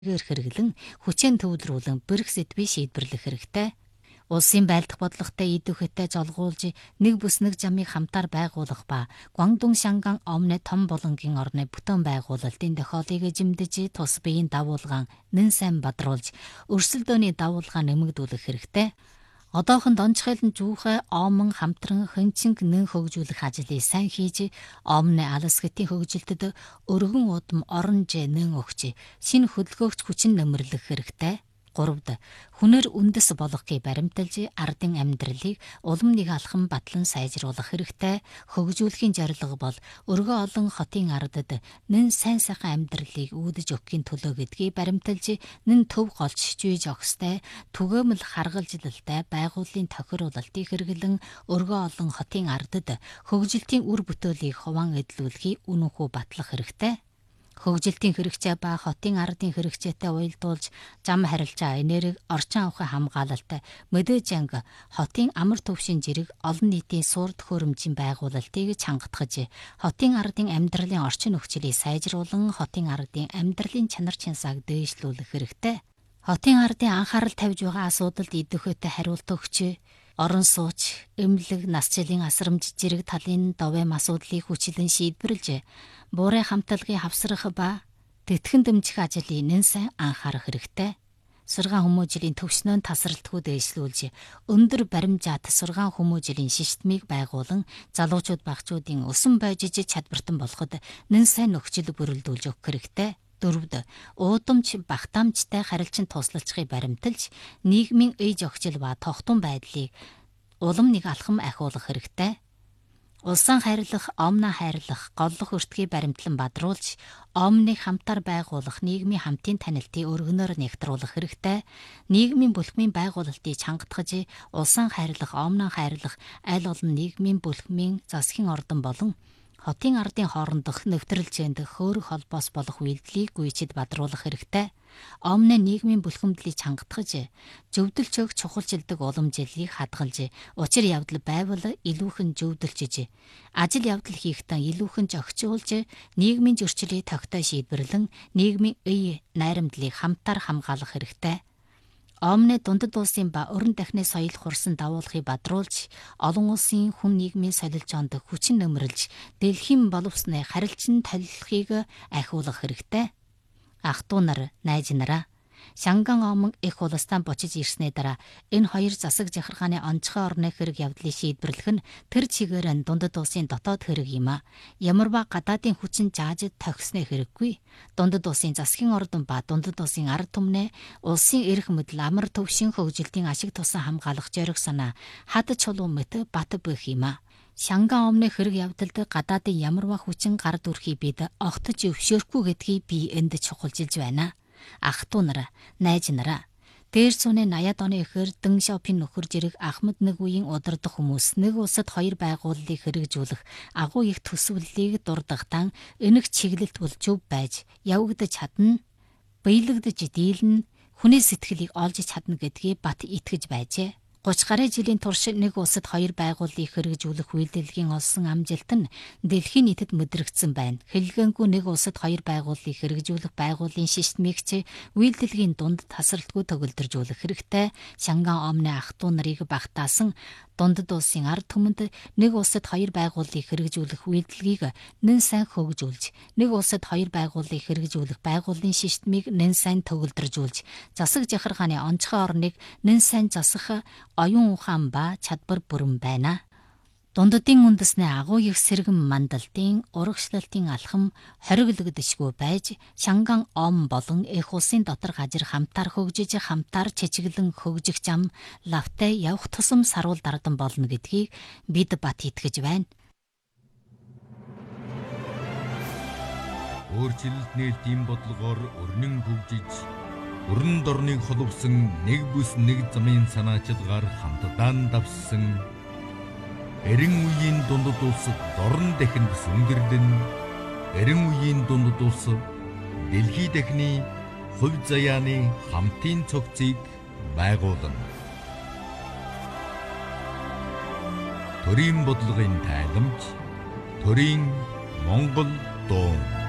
Хэрэглэн хүчээр төвлөрүүлэн бэрх сэдвийг шийдвэрлэх хэрэгтэй. Улсын байлдах бодлоготой идэвхтэй золгуулж нэг бүс нэг замыг хамтаар байгуулах ба Гуандун Шанган Омны том болонгийн орны бүтэн байгуулалтын тохиолыг эзэмдэж тус биеийн дагуулгаан нэн сайн бадруулж өрсөлдөөний дагуулгаан нэмэгдүүлэх хэрэгтэй. Одоохон дончхайлан жуухай Омон хамтран хөнчинг нэн хөгжүүлэх ажлыг сайн хийж Омны алс гэтийн хөгжилтэд өргөн удам оронж нэн өгч шинэ хөдөлгөөгч хүчин нэмэрлэх хэрэгтэй. 3-д хүнээр үндэс болгохыг баримталж ардын амьдралыг улам нэг алхам батлан сайжруулах хэрэгтэй. Хөгжүүлэхийн зорилго бол өргөө олон хотын ардад нэн сайн сайхан амьдралыг үүдэж өгөхийн төлөө гэдгийг баримталж нэн төв голч жийж өгстэй түгээмэл харгалзалтай байгууллагын тохируулалтыг хэрэглэн өргөө олон хотын ардад хөгжилтийн үр бүтээлийг хуваан эдлүүлэхийг үнэнхүү батлах хэрэгтэй. Хөгжилтийн хэрэгцээ ба хотын ардын хэрэгцээтэй уялдуулж зам харилцаа энерги орчин авахын хамгаалалтай мэдээж анги хотын амар төвшин зэрэг олон нийтийн суурь төхөөрөмжийн байгуулалтыг чангатгаж хотын ардын амьдралын орчин нөхцөлийг сайжруулан хотын ардын амьдралын чанар чансааг дээшлүүлэх хэрэгтэй. Хотын ардын анхаарал тавьж байгаа асуудалд идэвхтэй хариулт өгч орон сууч, эмнэлэг, насжилын асрамж зэрэг талын довэм асуудлыг хүчлэн шийдвэрлэж буурай хамтлагийн хавсрах ба тэтгэн дэмжих ажлыг нэн сайн анхаарах хэрэгтэй. Сургаан хүмүүжлийн төвшнөө тасралтгүй дээшлүүлж өндөр баримжаат сургаан хүмүүжлийн системийг байгуулан залуучууд багцуудын өсөн байж чадвартан болоход нэн сайн нөхцөл бүрэлдүүлж өгөх хэрэгтэй. 4-д уудамч багтаамжтай харилцан туслалцахыг баримталж нийгмийн ээж охижил ба тогтун байдлыг улам нэг алхам ахиулах хэрэгтэй. Улсын хайрлах, Омноо хайрлах, голлох өртгийг баримтлан бадруулж Омныг хамтаар байгуулах нийгмийн хамтын танилтыг өргөнөөр нэгтруулах хэрэгтэй. Нийгмийн бүлхмийн байгуулалтыг чангатгаж улсын хайрлах, Омноо хайрлах аль олон нийгмийн бүлхмийн засгийн ордон болон хотын ардын хоорондох нэвтрэлжээнд хөөрөх холбоос болох үйлдэлийг гүйцэд бадруулах хэрэгтэй. Омны нийгмийн бүлхэмдлийг чангатгаж, зөвдөлч өг чухалчилдаг уламжлалыг хадгалж, учир явдал байвал илүүхэн зөвдөлчж, ажил явдал хийхдээ илүүхэн зохицуулж, нийгмийн зөрчлийг тогтоо шийдвэрлэн, нийгмийн үй найрамдлыг хамтаар хамгаалах хэрэгтэй. Омны дундад улсын ба өрн дахны соёл хурсан дагуулгыг бадруулж, олон улсын хүн нийгмийн солилцоонд хүчин нэмэрлж, дэлхийн боловсны харилцан толилохыг ахиулах хэрэгтэй. Ах トゥ нар, найз нараа, Шанган Омон их улстан бочиж ирсний дараа энэ хоёр засаг захиргааны онцгой орны хэрэг явдлыг шийдвэрлэх нь тэр чигээр нь дундад улсын дотоод хэрэг юм а. Ямарваа гадаадын хүчин зааж тохисны хэрэггүй. Дундад улсын засгийн ордон ба дундад улсын ард түмнээ улсын эрх мэдэл амар төвшин хөгжилтийн ашиг тусан хамгаалах зориг санаа хад чулуун мэт бат бөх юм а. Шанган Омны хэрэг явдалд гадаадын ямарваа хүчин гард үрхий бид огтж өвшөөрөхгүй гэдгийг би энд чухалчилж байна. Ах トゥ нар, найз нараа, дээр зууны 80-ад оны эхээр Дэн Шаопин нөхөр зэрэг Ахмад нэг үеийн удирдах хүмүүс нэг улсад хоёр байгууллагыг хэрэгжүүлэх агуу их төсвөллийг дурдахтан энэх чиглэлт бол зөв байж явагдаж чадна, биелэгдэж дийлнэ, хүний сэтгэлийг олж чадна гэдгийг бат итгэж байжээ. 30 гаруй жилийн турш нэг улсад хоёр байгууллагыг хэрэгжүүлэх үйлдэлгийн олсон амжилт нь дэлхийн нийтэд мэдрэгдсэн байна. Хэлгэнгүй нэг улсад хоёр байгууллагыг хэрэгжүүлэх байгууллагын системийг ч үйлдэлгийн дунд тасралтгүй төгөлдржүүлэх хэрэгтэй. Шанган Омны ах トゥ нарыг багтаасан дундад улсын ард түмэнд нэг улсад хоёр байгууллагыг хэрэгжүүлэх үйлдэлгийг нэн сайн хөгжүүлж, нэг улсад хоёр байгууллагыг хэрэгжүүлэх байгууллагын системийг нэн сайн төгөлдржүүлж, засаг захиргааны онцгой орныг нэн сайн засах оюун ухаан ба чадвар бүрэн байна. Дундадын үндэсний агуу их сэргэн мандалтын урагшлалтын алхам хориглогдшгүй байж Шанган Ом болон их улсын дотор газар хамтаар хөгжиж хамтаар чичиглэн хөгжих зам лавтай явах тусам саруул дардан болно гэдгийг бид бат итгэж байна. Өөрчлөлт нээлтийн бодлогоор өрнөн хөгжиж өрн дорныг холбосон нэг бүс нэг замын санаачилгаар хамтдаа давссан эрен үеийн дундад улс дорн дахин сүнгэрлэн эрен үеийн дундад улс дэлхий дахны хувь заяаны хамтын цогцыг байгуулна. Төрийн бодлогын тайламж, төрийн Монгол дуу.